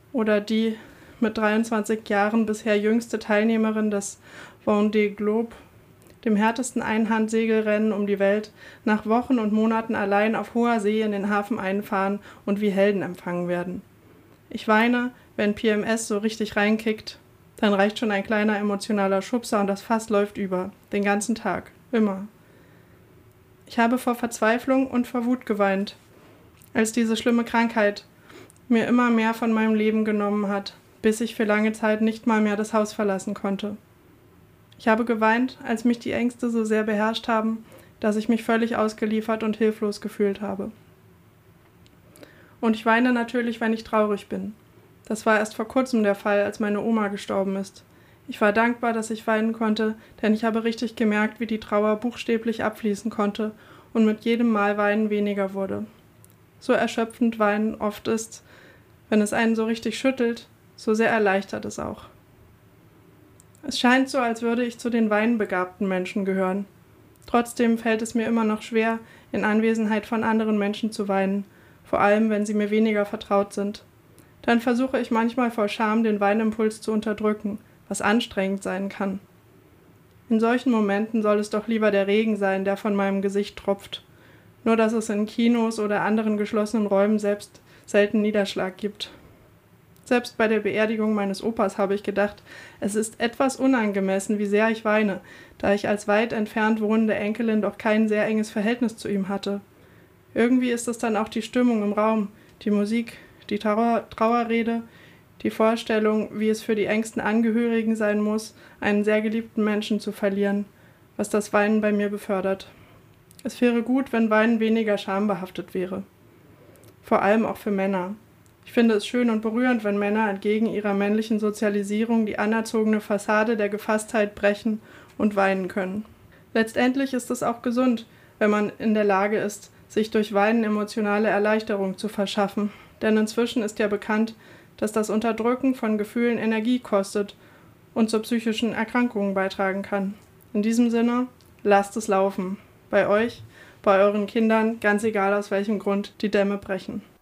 oder die mit 23 Jahren bisher jüngste Teilnehmerin des Vendée Globe, dem härtesten Einhandsegelrennen um die Welt, nach Wochen und Monaten allein auf hoher See in den Hafen einfahren und wie Helden empfangen werden. Ich weine, wenn PMS so richtig reinkickt, dann reicht schon ein kleiner emotionaler Schubser und das Fass läuft über, den ganzen Tag, immer. Ich habe vor Verzweiflung und vor Wut geweint, als diese schlimme Krankheit mir immer mehr von meinem Leben genommen hat, bis ich für lange Zeit nicht mal mehr das Haus verlassen konnte. Ich habe geweint, als mich die Ängste so sehr beherrscht haben, dass ich mich völlig ausgeliefert und hilflos gefühlt habe. Und ich weine natürlich, wenn ich traurig bin. Das war erst vor kurzem der Fall, als meine Oma gestorben ist. Ich war dankbar, dass ich weinen konnte, denn ich habe richtig gemerkt, wie die Trauer buchstäblich abfließen konnte und mit jedem Mal Weinen weniger wurde. So erschöpfend Weinen oft ist, wenn es einen so richtig schüttelt, so sehr erleichtert es auch. Es scheint so, als würde ich zu den weinbegabten Menschen gehören. Trotzdem fällt es mir immer noch schwer, in Anwesenheit von anderen Menschen zu weinen, vor allem wenn sie mir weniger vertraut sind. Dann versuche ich manchmal vor Scham, den Weinimpuls zu unterdrücken, was anstrengend sein kann. In solchen Momenten soll es doch lieber der Regen sein, der von meinem Gesicht tropft. Nur dass es in Kinos oder anderen geschlossenen Räumen selbst selten Niederschlag gibt. Selbst bei der Beerdigung meines Opas habe ich gedacht, es ist etwas unangemessen, wie sehr ich weine, da ich als weit entfernt wohnende Enkelin doch kein sehr enges Verhältnis zu ihm hatte. Irgendwie ist es dann auch die Stimmung im Raum, die Musik, die Trauerrede, die Vorstellung, wie es für die engsten Angehörigen sein muss, einen sehr geliebten Menschen zu verlieren, was das Weinen bei mir befördert. Es wäre gut, wenn Weinen weniger schambehaftet wäre. Vor allem auch für Männer. Ich finde es schön und berührend, wenn Männer entgegen ihrer männlichen Sozialisierung die anerzogene Fassade der Gefasstheit brechen und weinen können. Letztendlich ist es auch gesund, wenn man in der Lage ist, sich durch Weinen emotionale Erleichterung zu verschaffen. Denn inzwischen ist ja bekannt, dass das Unterdrücken von Gefühlen Energie kostet und zu psychischen Erkrankungen beitragen kann. In diesem Sinne, lasst es laufen. Bei euch, bei euren Kindern, ganz egal aus welchem Grund die Dämme brechen.